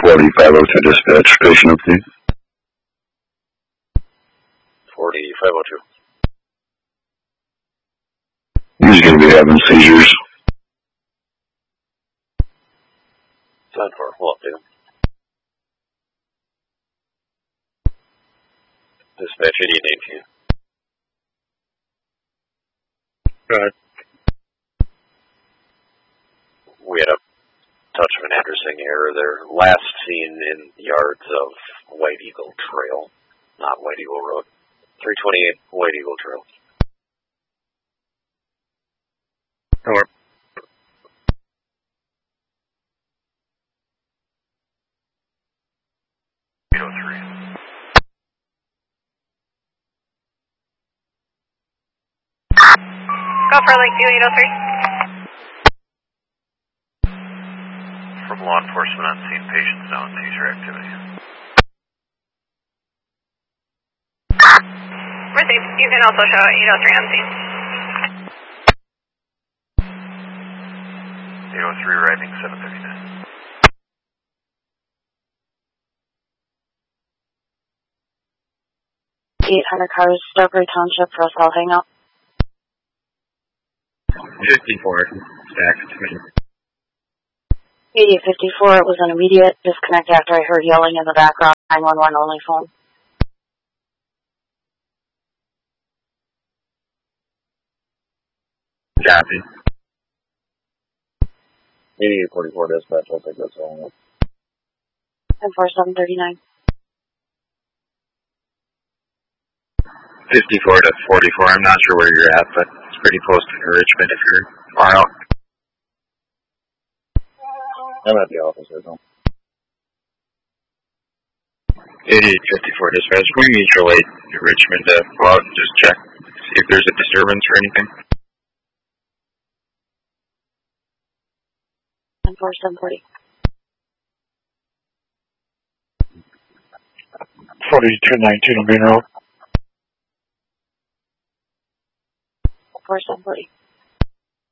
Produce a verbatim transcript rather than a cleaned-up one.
forty-five oh two dispatch, patient update. forty-five oh two. He's going to be having seizures. ten four, we'll update him. Dispatch eighty-eight eighteen. Go ahead. We had a touch of an addressing error there. Last seen in yards of White Eagle Trail, not White Eagle Road. three twenty-eight White Eagle Trail. Over. eight oh three. Go for Lake View eight oh three. From law enforcement on scene, patients now in seizure activity. Received. You can also show eight oh three on scene. eight oh three arriving seven thirty-nine. eight hundred cars, Strawberry Township, Russell Hangout. fifty-four, stacked. eighty-eight fifty-four, it was an immediate disconnect after I heard yelling in the background. nine one one only phone. Copy. eighty-eight forty-four dispatch, I'll take this home. ten four seven thirty-nine. fifty-four to forty-four, I'm not sure where you're at, but it's pretty close to Richmond if you're far out. I'm at the office right now. eighty-eight fifty-four dispatch, can we mutual aid to Richmond to go out and just check, see if there's a disturbance or anything? ten four seven forty. forty-two nineteen on Main Road. four seven forty.